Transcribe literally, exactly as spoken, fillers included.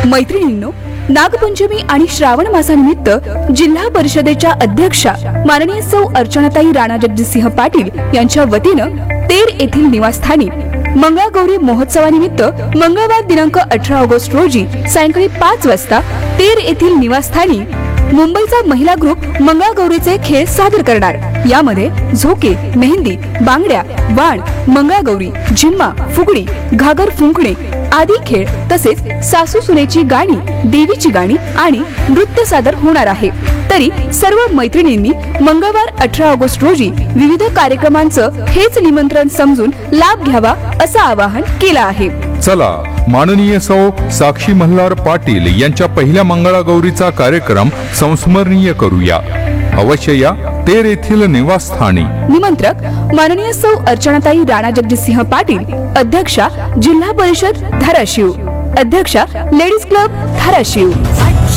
मैत्रिणींनो, नागपंचमी आणि श्रावण मासानिमित्त जिल्हा परिषदेच्या अध्यक्षा माननीय सौ अर्चनाताई राणा जगजितसिंह पाटील यांच्या वतीनं तेर येथील निवासस्थानी मंगळागौरी महोत्सवानिमित्त मंगळवार दिनांक अठरा ऑगस्ट रोजी सायंकाळी पाच वाजता तेर येथील निवासस्थानी मुंबईचा महिला ग्रुप मंगळागौरीचे खेळ सादर करणार। यामध्ये झोके, मेहंदी, बांगड्या, वाण, मंगळागौरी, झिम्मा, फुगडी, घागर फुंकणे आदी खेळ तसेच सासू सुनेची गाणी, देवीची गाणी आणि नृत्य सादर होणार आहे। तरी सर्व मैत्रिणींनी मंगळवार अठरा ऑगस्ट रोजी विविध कार्यक्रमांचं हेच निमंत्रण समजून लाभ घ्यावा असं आवाहन केलं आहे। चला, माननीय सौ साक्षी मल्हार पाटील यांच्या पहिल्या मंगळागौरीचा कार्यक्रम संस्मरणीय करूया। अवश्य या तेर येथील निवासस्थानी। निमंत्रक माननीय सौ अर्चनाताई राणा जगजितसिंह पाटील, अध्यक्षा जिल्हा परिषद धाराशिव, अध्यक्षा लेडीज क्लब धाराशिव।